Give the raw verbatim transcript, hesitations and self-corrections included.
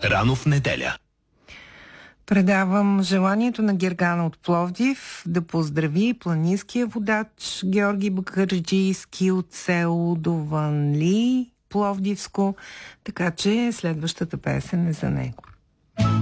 Рано в неделя. Предавам желанието на Гергана от Пловдив да поздрави планинския водач Георги Бакърджийски от село Дованли, Пловдивско, така че следващата песен е за него.